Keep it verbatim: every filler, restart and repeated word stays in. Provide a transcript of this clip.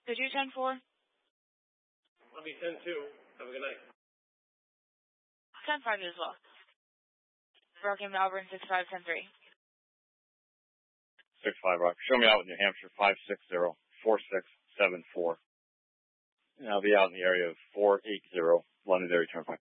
Could you ten four? I'll be ten two. Have a good night. ten five as well. Broken Melbourne, six five ten three. six five, Rock. Show me out with New Hampshire, five six zero, four six seven four. And I'll be out in the area of four eight zero, Londonderry Turnpike.